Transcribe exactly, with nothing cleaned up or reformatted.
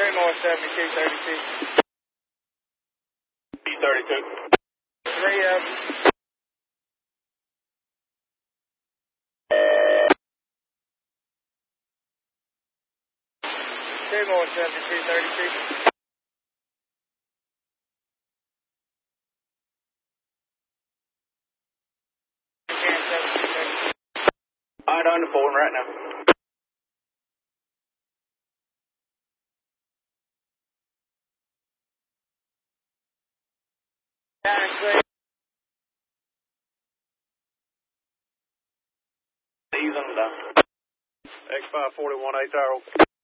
more seventy-two thirty-two. B thirty-two. Three of them. Two more seventy-two thirty-two. Again, seventy-two thirty-two. Alright, on the phone right now. Down and clear. Ease on them down. X five forty-one, eight hour.